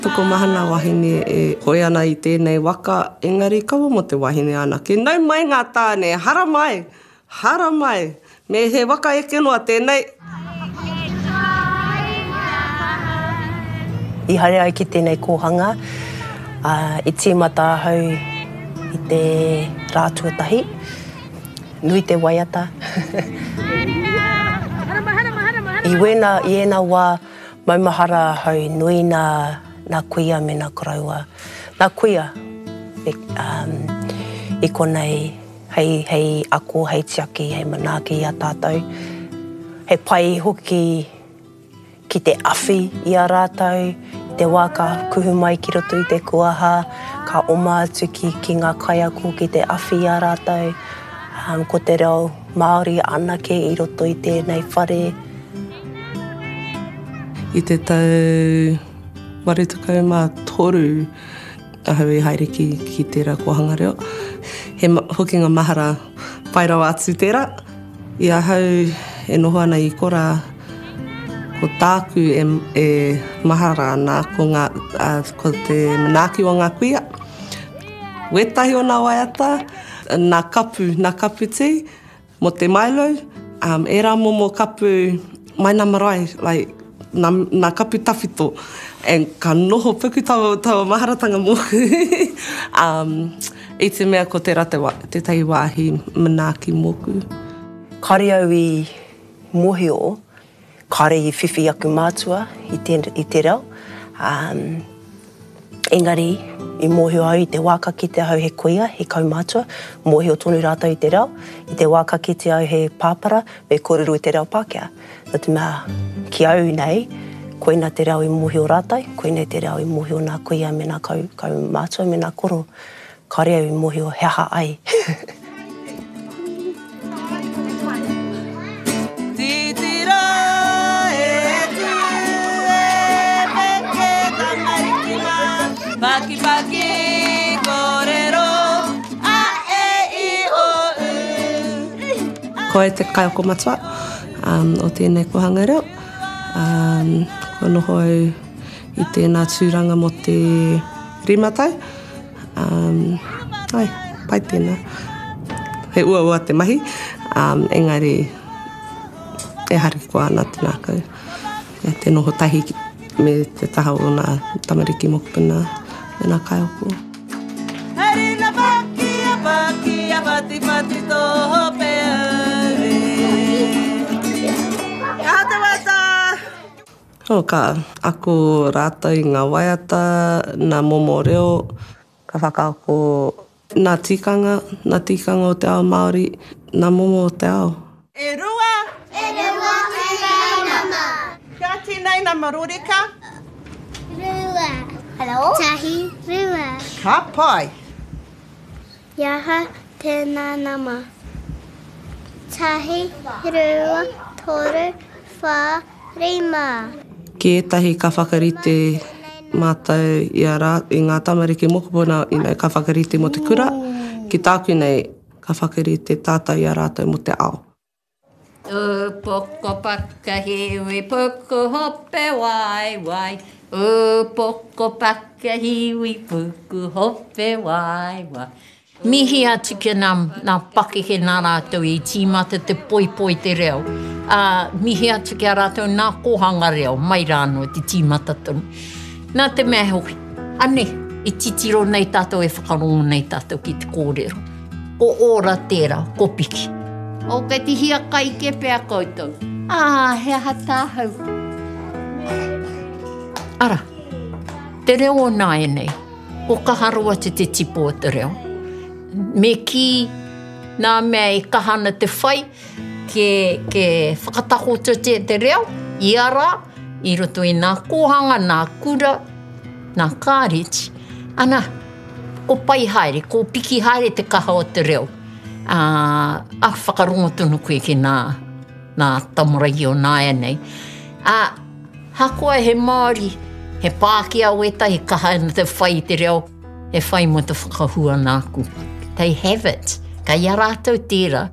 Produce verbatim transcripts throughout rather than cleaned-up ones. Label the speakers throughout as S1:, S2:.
S1: Tuko mahana wahine e hoi ana i tēnei waka, engari kawa mo te wahine ana. Ke nau mai ngā tāne, hara mai, hara mai. Me he waka eke noa tēnei.
S2: I haere ai ki tēnei kōhanga, uh, i tīmata hau i te rātuatahi, nui te waiata. I wena, i ena wā maumahara hau nui nā, nā kuia me nā koraua. Nā kuia, e, um, i konei, hei, hei ako, hei tiaki, hei manaaki a tātou. He pai hoki ki te awhi i a rātou, i te wā ka kuhu mai ki roto i te kuaha, ka oma atu ki, ki ngā kaiako ki te awhi i a rātou. Um, ko te reo Māori anake i roto i tēnei whare.
S1: I te tau warutukau mā toru ahau i haere ki, ki tērā kohanga reo. He hoki ngā mahara pairawa atu tērā. I ahau e noho ana i kora ko tāku e, e mahara ana ko, ngā, a, ko te manaaki o ngā kuia. Wetahi o nā waiata, nā kapu, nā kapu te, mo te mailo, um, e rā momo kapu mai nā marae, like, nā, nā kapu tawhito. E ka noho puku tau, tau maharatanga moku. um, I te mea ko te rate wa, te tai wāhi manaaki moku.
S2: Kare au i mohio, kare i whiwhi aku mātua i te, i te reo. Um, engari, i mohio au i te wāka ki te au he kuia, he kaumātua, mohio tonu rātou i te reo, i te wāka ki te au he pāpara, me kōrero i te reo Pākehā. Nō te mea, ki au nei, koina te reo i mohio rātou, koina te reo i mohio nā kuia me nā kau, kaumātua me nā koro. Kare au i mohio he aha ai.
S3: Paki paki kōrero, a e i o u.
S1: Ko e te kaioko matua um, o tēnei kohanga reo. Um, ko noho au i tēnā tūranga mo te rimatau. Um, ai, pai tēnā. He ua ua te mahi. Um, engari, e hari ko ana tēnā kau. E te noho tahi me te taha o nā tamariki mokupuna. E nā kaioko.
S3: Hari na paki a paki a pati pati tō hope aue. Ka te wata!
S1: O ka ako rātou i ngā waiata, nā momo reo, ka whakaako nā tikanga, nā tikanga o te ao Māori, nā momo o te ao.
S3: E rua!
S4: E rua tēnei nama.
S3: Kia tēnei nama roreka?
S4: Rua. Hello? Tahi rua.
S3: Ka pai.
S4: Iaha tēnā nama. Tahi rua toru wha rima.
S1: Ki etahi ka whakarite mātou i, a rā, i ngā tamariki mokopuna, i nei ka whakarite mo te kura. Ki tāku nei ka whakarite tātou i a rātou mo te ao.
S5: O poko pakahiwi, poko hope wai wai. O poko pakahiwi, poko hope wai wai. Mihi atu ki nā, nā pakehe nā rātou i tīmata te poi poi te reo. Uh, mihi atu ki a rātou nā kohanga reo, mai rāno te tīmata tonu. Nā te mea hoki, ane, i titiro nei tātou e whakarongo nei tātou ki te kōrero. Ko ora tērā, ko piki. O kei te hia kai ke pēr koutou. Ah, he aha tāhau. Ara, te reo o nāe nei. Ko ka harua te te tipo o te reo. Me ki nā mea e kahana te whai, ke, ke whakatakoto te, te reo, i ara, i roto i nā kohanga, nā kura, nā kāreti. Ana, ko pai haere, ko piki haere te kaha o te reo. Uh, a whakarongo tonu koe ki nā, nā tamurai o nāia nei. Uh, hakoa he Māori, he Pākehā weta, he kaha na te whai te reo, he whai mo te whakahua nāku. They have it. Ka ia rātou tērā.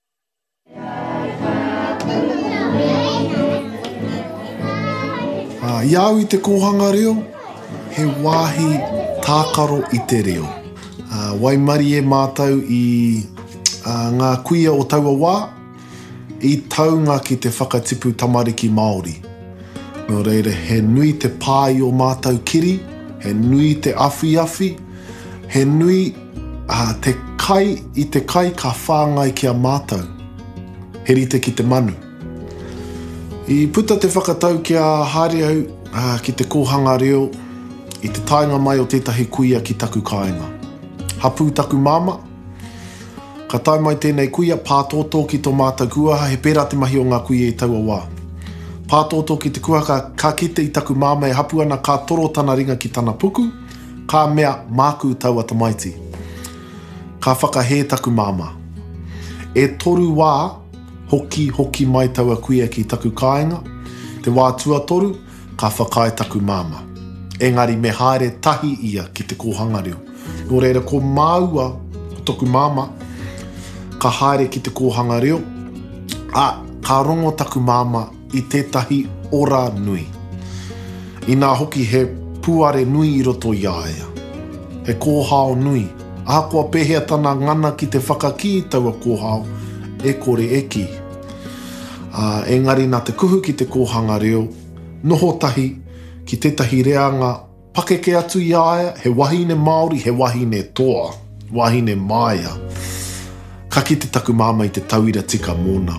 S6: Ah, Uh, iau i te kōhanga reo, he wāhi tākaro i te reo. Uh, waimari e mātou i uh, ngā kuia o taua wā, i taunga ki te whakatipu tamariki Māori. Nō reira, he nui te pāi o mātou kiri, he nui te awhi awhi, he nui uh, te kai i te kai ka whāngai ki a mātou. He rite ki te manu. I puta te whakatau ki a haere au uh, ki te kōhanga reo, i te tainga mai o tētahi kuia ki taku kāinga. Hapu taku māma, ka tai mai tēnei kuia pātōtō ki tō mātou kuaha, he pērā te mahi o ngā kuia i taua wā. Pātōtō ki te kuaha ka kite i taku māma e hapu ana ka toro tana ringa ki tana puku, ka mea māku taua tamaiti. Ka whakahē taku māma. E toru wā, hoki hoki mai taua kuia ki taku kāinga, te wā tuatoru, ka whakai taku māma. Engari me haere tahi ia ki te kōhanga reo. Nō reira, ko māua o toku māma, ka haere ki te kōhanga reo, a ka rongo taku māma i tētahi ora nui. I nā hoki he puare nui i roto i aia. He kōhao nui. A kua pehea tana ngana ki te whakaki i taua kōhao, e kore e ki. Uh, engari nā te kuhu ki te kōhanga reo, noho tahi, ki tētahi reanga pakeke atu i aia, he wahine Māori, he wahine toa, wahine māia. Ka ki te taku māma i te tauira tika mōna.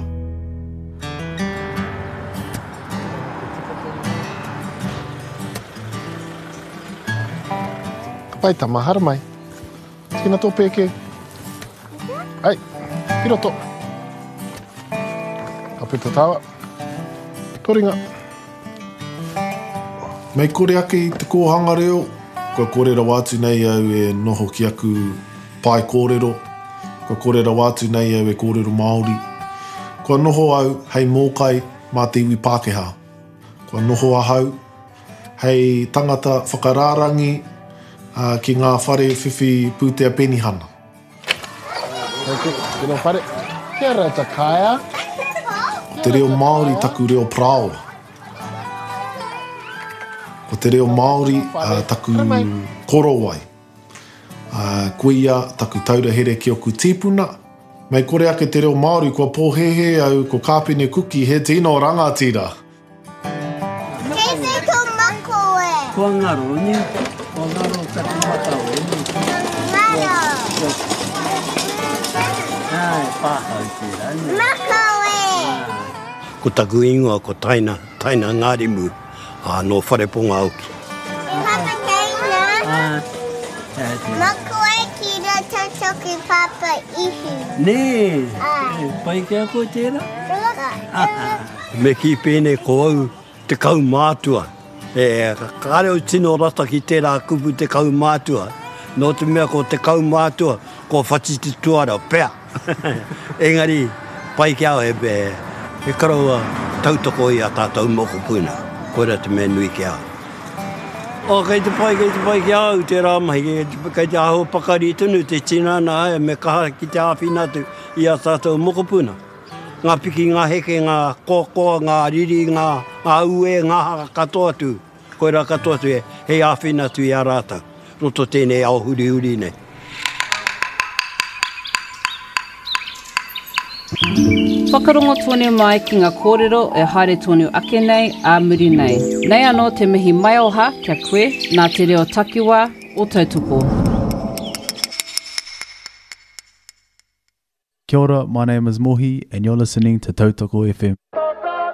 S6: Ka pai ta mahara mai. Tina tō pēke. Ai, ki roto. Ka pita tawa. Toringa. Mei kore ake i te kōhanga reo, kua kōrera wātu nei au e noho ki aku pai kōrero, kua kōrera wātu nei au e kōrero Māori, kua noho au hei mōkai mā te iwi Pākehā, kua noho ahau hei tangata whakarārangi uh, ki ngā whare whiwhi pūtea penihana. Hei, tēnā whare, kia rata kāia. Te reo Māori taku reo Praoa. O te reo Māori uh, taku korowai. Uh, kuia taku taurahere ki oku tīpuna. Mei kore ake te reo Māori, kua pōhehe au ko kāpene kuki he tino rangatira.
S4: Kei se tō mako e?
S3: Kua ngaro ni, kua ngaro taku matau e ni.
S4: Ngaro.
S3: Ai, pāhau tira ni.
S4: Mako e?
S7: Ko taku ingoa ko taina, taina ngārimu. Ah, no whareponga auki.
S4: Papa Taina.
S3: Ah,
S4: Mako e ki rata toki Papa Ihu.
S3: ne,
S4: Ai.
S3: pai kia ko tēra?
S7: Me ki pēne ko au te kau mātua. E kare o tino rata ki tērā kupu te kau mātua. No te mea ko te kau mātua, ko whati te tuara, pēr. Engari, pai kia o e pē, e karaua tautoko i a tātou moko puna. Koera te mea nui ki au. O, kei te pai, kei te pai ki au, te rāmahi, kei te aho pakari tunu, te tinana ai, me kaha ki te āwhina tu i a tātou mokopuna. Ngā piki, ngā heke, ngā kōkoa, ngā riri, ngā, ngā ue, ngā katoa tu. Koera katoa tu e, hei āwhina tu i a rātau. Roto tēnei au huri huri nei.
S8: Whakarongo tōne mai ki ngā kōrero e haere tōne ake nei, a muri nei. Nei anō te mihi mai oha kia koe, nā te reo takiwā o tautoko.
S9: Kia ora, my name is Mohi and you're listening to Tautoko F M.